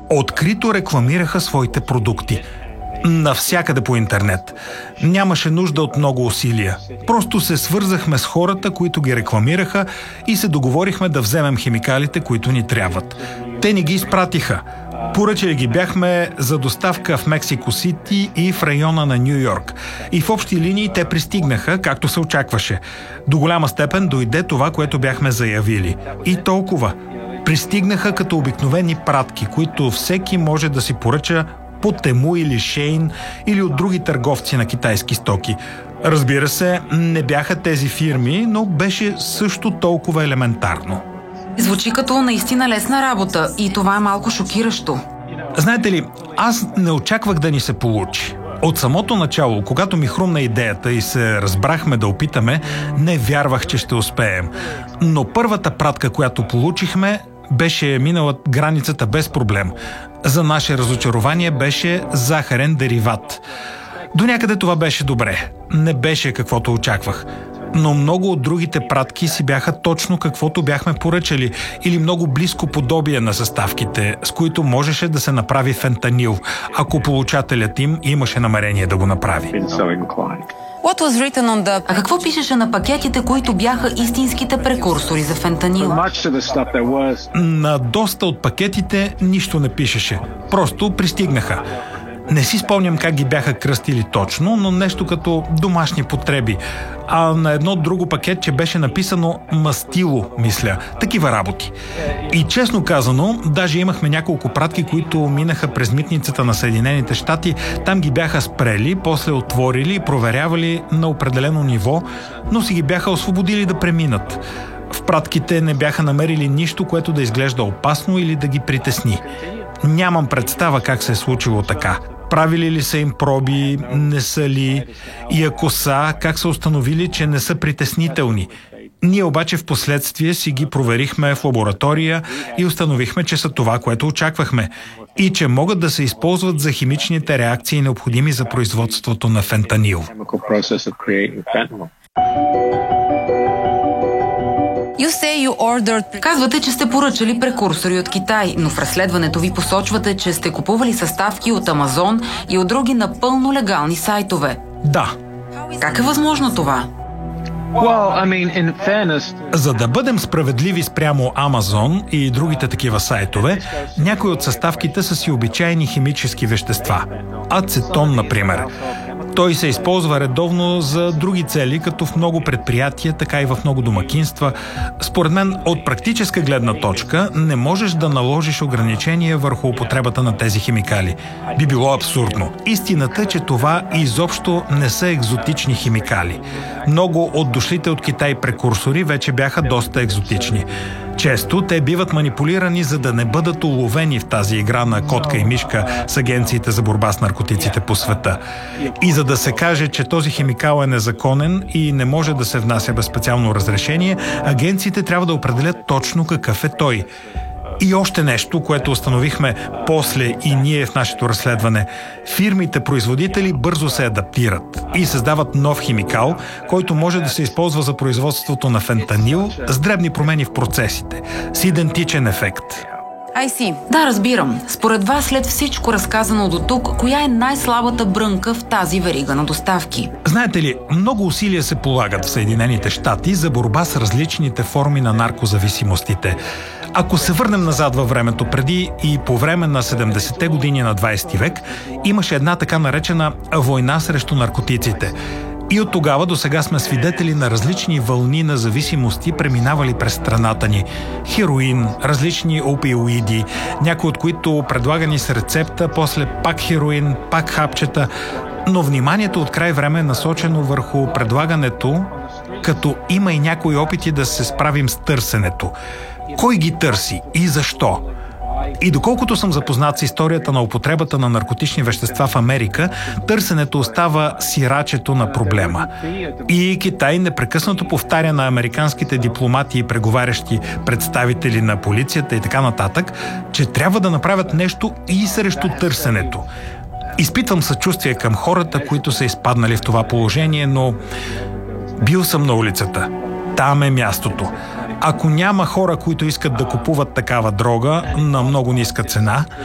Открито рекламираха своите продукти. Навсякъде по интернет. Нямаше нужда от много усилия. Просто се свързахме с хората, които ги рекламираха и се договорихме да вземем химикалите, които ни трябват. Те ни ги изпратиха. Поръчали ги бяхме за доставка в Мексико Сити и в района на Ню Йорк. И в общи линии те пристигнаха, както се очакваше. До голяма степен дойде това, което бяхме заявили. И толкова. Пристигнаха като обикновени пратки, които всеки може да си поръча по Тему или Шейн или от други търговци на китайски стоки. Разбира се, не бяха тези фирми, но беше също толкова елементарно. Звучи като наистина лесна работа и това е малко шокиращо. Знаете ли, аз не очаквах да ни се получи. От самото начало, когато ми хрумна идеята и се разбрахме да опитаме, не вярвах, че ще успеем. Но първата пратка, която получихме, беше минала границата без проблем. За наше разочарование беше захарен дериват. До някъде това беше добре. Не беше каквото очаквах. Но много от другите пратки си бяха точно каквото бяхме поръчали или много близко подобие на съставките, с които можеше да се направи фентанил, ако получателят им имаше намерение да го направи. А какво пишеше на пакетите, които бяха истинските прекурсори за фентанил? На доста от пакетите нищо не пишеше. Просто пристигнаха. Не си спомням как ги бяха кръстили точно, но нещо като домашни потреби. А на едно друго пакетче беше написано мастило, мисля. Такива работи. И честно казано, даже имахме няколко пратки, които минаха през митницата на Съединените щати. Там ги бяха спрели, после отворили и проверявали на определено ниво, но си ги бяха освободили да преминат. В пратките не бяха намерили нищо, което да изглежда опасно или да ги притесни. Нямам представа как се е случило така. Правили ли са им проби, не са ли? И ако са, как са установили, че не са притеснителни? Ние обаче в последствие си ги проверихме в лаборатория и установихме, че са това, което очаквахме. И че могат да се използват за химичните реакции, необходими за производството на фентанил. Казвате, че сте поръчали прекурсори от Китай, но в разследването ви посочвате, че сте купували съставки от Амазон и от други напълно легални сайтове. Да. Как е възможно това? За да бъдем справедливи спрямо Амазон и другите такива сайтове, някои от съставките са си обичайни химически вещества. Ацетон, например. Той се използва редовно за други цели, като в много предприятия, така и в много домакинства. Според мен, от практическа гледна точка, не можеш да наложиш ограничения върху употребата на тези химикали. Би било абсурдно. Истината е, че това изобщо не са екзотични химикали. Много от дошлите от Китай прекурсори вече бяха доста екзотични. Често те биват манипулирани, за да не бъдат уловени в тази игра на котка и мишка с агенциите за борба с наркотиците по света. И за да се каже, че този химикал е незаконен и не може да се внася без специално разрешение, агенциите трябва да определят точно какъв е той. И още нещо, което установихме после и ние в нашето разследване. Фирмите-производители бързо се адаптират и създават нов химикал, който може да се използва за производството на фентанил с дребни промени в процесите, с идентичен ефект. Да, разбирам. Според вас, след всичко разказано до тук, коя е най-слабата брънка в тази верига на доставки? Знаете ли, много усилия се полагат в Съединените щати за борба с различните форми на наркозависимостите. Ако се върнем назад във времето, преди и по време на 70-те години на 20 век, имаше една така наречена война срещу наркотиците. И от тогава до сега сме свидетели на различни вълни на зависимости, преминавали през страната ни. Хероин, различни опиоиди, някои от които предлагани с рецепта, после пак хероин, пак хапчета. Но вниманието от край време е насочено върху предлагането, като има и някои опити да се справим с търсенето. Кой ги търси и защо? И доколкото съм запознат с историята на употребата на наркотични вещества в Америка, търсенето остава сирачето на проблема. И Китай непрекъснато повтаря на американските дипломати и преговарящи представители на полицията и така нататък, че трябва да направят нещо и срещу търсенето. Изпитвам съчувствие към хората, които са изпаднали в това положение, но бил съм на улицата. Там е мястото. Ако няма хора, които искат да купуват такава дрога на много ниска цена,